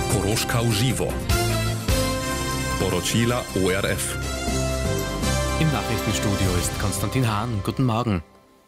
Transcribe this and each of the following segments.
Koroška uživo. Poročila ORF. Im Nachrichtenstudio ist Konstantin Hahn. Guten Morgen.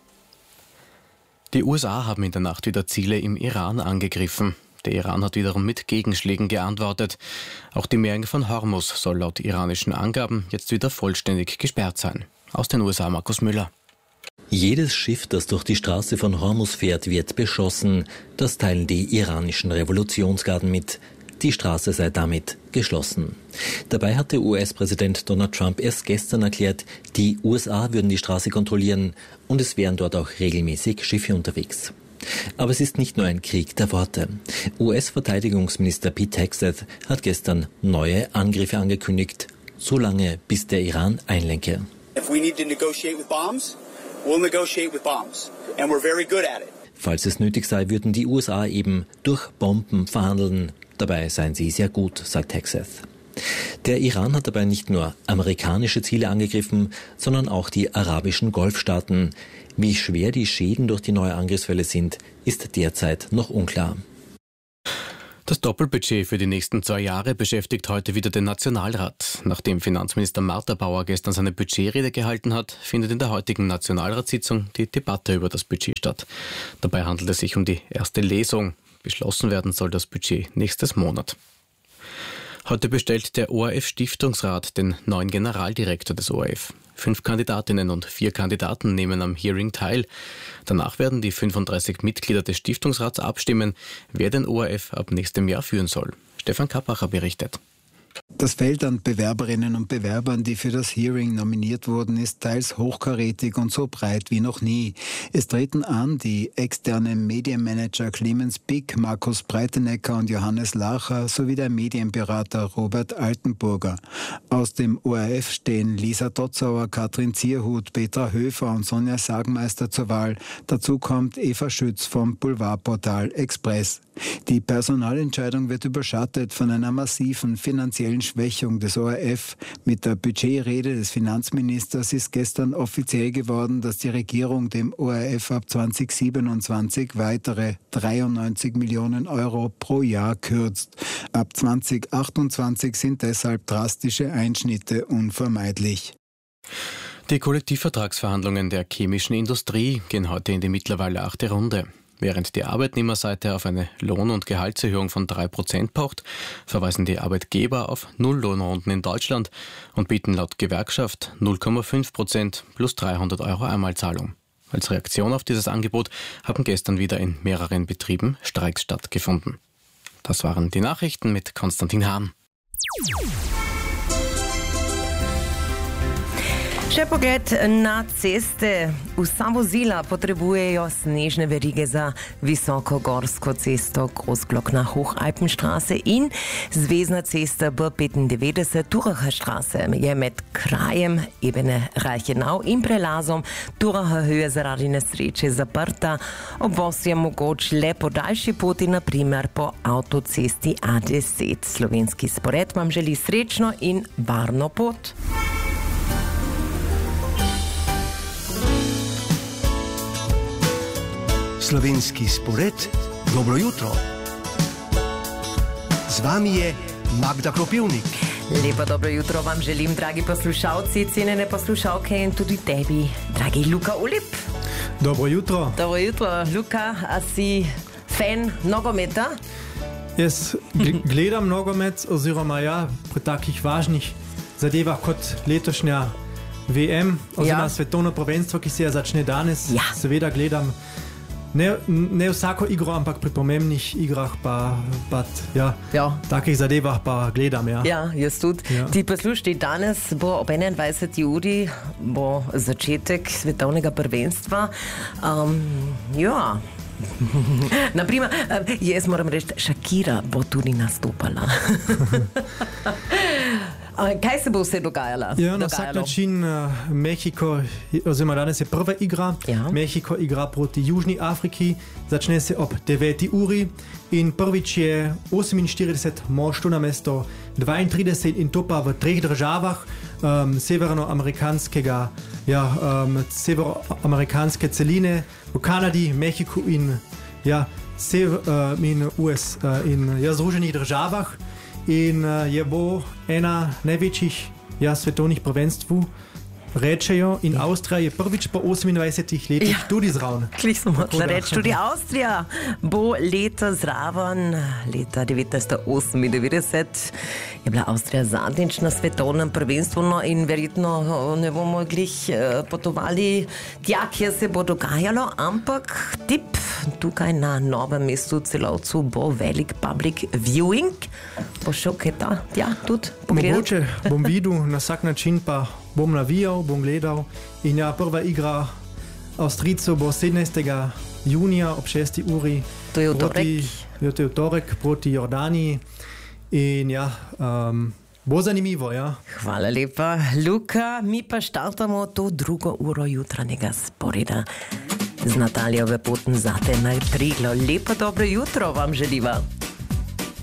Die USA haben in der Nacht wieder Ziele im Iran angegriffen. Der Iran hat wiederum mit Gegenschlägen geantwortet. Auch die Meerenge von Hormuz soll laut iranischen Angaben jetzt wieder vollständig gesperrt sein. Aus den USA Markus Müller. Jedes Schiff, das durch die Straße von Hormuz fährt, wird beschossen. Das teilen die iranischen Revolutionsgarden mit. Die Straße sei damit geschlossen. Dabei hatte US-Präsident Donald Trump erst gestern erklärt, die USA würden die Straße kontrollieren und es wären dort auch regelmäßig Schiffe unterwegs. Aber es ist nicht nur ein Krieg der Worte. US-Verteidigungsminister Pete Hegseth hat gestern neue Angriffe angekündigt, solange bis der Iran einlenke. If we need to negotiate with bombs, we'll negotiate with bombs. And we're very good at it. Falls es nötig sei, würden die USA eben durch Bomben verhandeln. Dabei seien sie sehr gut, sagt Hegseth. Der Iran hat dabei nicht nur amerikanische Ziele angegriffen, sondern auch die arabischen Golfstaaten. Wie schwer die Schäden durch die neue Angriffswelle sind, ist derzeit noch unklar. Das Doppelbudget für die nächsten 2 Jahre beschäftigt heute wieder den Nationalrat. Nachdem Finanzminister Martha Bauer gestern seine Budgetrede gehalten hat, findet in der heutigen Nationalratssitzung die Debatte über das Budget statt. Dabei handelt es sich um die erste Lesung. Beschlossen werden soll das Budget nächstes Monat. Heute bestellt der ORF-Stiftungsrat den neuen Generaldirektor des ORF. 5 Kandidatinnen und 4 Kandidaten nehmen am Hearing teil. Danach werden die 35 Mitglieder des Stiftungsrats abstimmen, wer den ORF ab nächstem Jahr führen soll. Stefan Kappacher berichtet. Das Feld an Bewerberinnen und Bewerbern, die für das Hearing nominiert wurden, ist teils hochkarätig und so breit wie noch nie. Es treten an die externen Medienmanager Clemens Bick, Markus Breitenecker und Johannes Lacher sowie der Medienberater Robert Altenburger. Aus dem ORF stehen Lisa Dotzauer, Katrin Zierhut, Petra Höfer und Sonja Sagmeister zur Wahl. Dazu kommt Eva Schütz vom Boulevardportal Express. Die Personalentscheidung wird überschattet von einer massiven finanziellen Schwächung des ORF. Mit der Budgetrede des Finanzministers ist gestern offiziell geworden, dass die Regierung dem ORF ab 2027 weitere 93 Millionen Euro pro Jahr kürzt. Ab 2028 sind deshalb drastische Einschnitte unvermeidlich. Die Kollektivvertragsverhandlungen der chemischen Industrie gehen heute in die mittlerweile 8. Runde. Während die Arbeitnehmerseite auf eine Lohn- und Gehaltserhöhung von 3% pocht, verweisen die Arbeitgeber auf Nulllohnrunden in Deutschland und bieten laut Gewerkschaft 0,5% plus 300 Euro Einmalzahlung. Als Reaktion auf dieses Angebot haben gestern wieder in mehreren Betrieben Streiks stattgefunden. Das waren die Nachrichten mit Konstantin Hahn. Še pogled na ceste. Vsa vozila potrebujejo snežne verige za visokogorsko cesto Großglockner na Hochalpenstraße in Zvezna cesta B95 Turacher Straße je med krajem Ebene Reichenau in prelazom Turacher Höhe zaradi nesreče zaprta. Obvoz je mogoč le po daljši poti, na primer po avtocesti A10. Slovenski spored vam želi srečno in varno pot. Slovenski spored, dobro jutro. Z vami je Magda Kropivnik. Lepo dobro jutro vam želim, dragi poslušalci, cenjene poslušalke in tudi tebi, dragi Luka Ulip. Dobro jutro. Dobro jutro, Luka, a si fan nogometa? Jaz gledam nogomet, oziroma ja, pri takih važnih zadevah kot letošnja VM, oziroma svetovno prvenstvo, ki se začne danes. Ja. Seveda gledam. Ne vsako igro, ampak pri pomembnih igrah pa takih zadevah pa gledam. Ja, jaz tudi. Ja. Ti poslušaj, danes bo ob 21. uri bo začetek svetovnega prvenstva. Naprimer, jaz moram reči, Shakira bo tudi nastopala. Kaj se bo vse dogajalo? Ja, na vsak način Mehiko, oziroma danes je prva igra. Ja. Mehiko igra proti Južni Afriki, začne se ob 9. uri in prvič je 48 moštv na mesto 32 in to pa v 3 državah severoamerikanske celine, v Kanadi, Mehiku in in Združenih državah in je bo ena največjih svetovnih prvenstv. Rečejo in Avstrija je prvič po 28 letih tudi zraven. Klih smo hoteli reči, tudi Avstrija bo leta zraven, leta 1998 je bila Avstrija zadnjič na svetovnem prvenstvu, no in verjetno ne bomo glih potovali tja, kjer se bo dogajalo, ampak tip tukaj na Novem mestu Celovcu bo velik public viewing. Bo šel kaj tja tudi pogledati? Mogoče bom videl, na vsak način pa bom navijal, bom gledal in prva igra Avstrijcev bo 17. junija ob 6. uri. To je v torek proti Jordaniji in bo zanimivo, Hvala lepa, Luka. Mi pa štartamo to drugo uro jutranjega sporeda z Natalijo Vepoten zate na Triglav. Lepo dobro jutro vam želiva.